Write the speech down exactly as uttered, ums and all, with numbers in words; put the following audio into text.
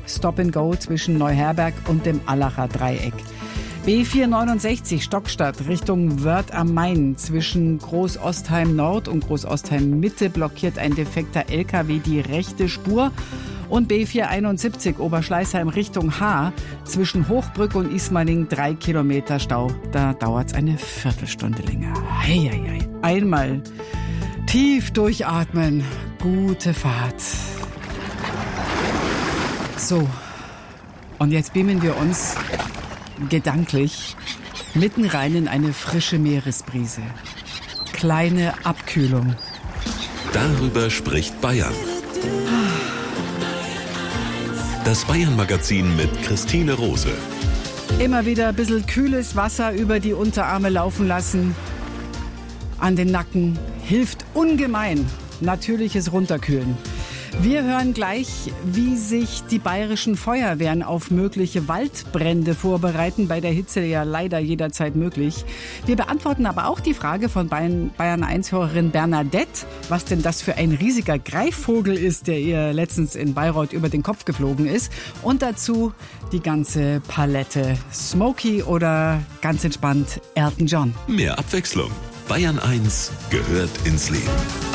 Stop and Go zwischen Neuherberg und dem Allacher Dreieck. B vierhundertneunundsechzig Stockstadt Richtung Wörth am Main. Zwischen Großostheim Nord und Großostheim Mitte blockiert ein defekter L K W die rechte Spur. Und B vierhunderteinundsiebzig Oberschleißheim Richtung Haar. Zwischen Hochbrück und Ismaning drei Kilometer Stau. Da dauert es eine Viertelstunde länger. Hei, hei, hei. Einmal tief durchatmen. Gute Fahrt. So, und jetzt beamen wir uns gedanklich mitten rein in eine frische Meeresbrise. Kleine Abkühlung. Darüber spricht Bayern. Das Bayern-Magazin mit Christine Rose. Immer wieder ein bisschen kühles Wasser über die Unterarme laufen lassen. An den Nacken hilft ungemein. Natürliches Runterkühlen. Wir hören gleich, wie sich die bayerischen Feuerwehren auf mögliche Waldbrände vorbereiten. Bei der Hitze ja leider jederzeit möglich. Wir beantworten aber auch die Frage von Bayern eins Hörerin Bernadette, was denn das für ein riesiger Greifvogel ist, der ihr letztens in Bayreuth über den Kopf geflogen ist. Und dazu die ganze Palette. Smokey oder ganz entspannt Elton John. Mehr Abwechslung. Bayern eins gehört ins Leben.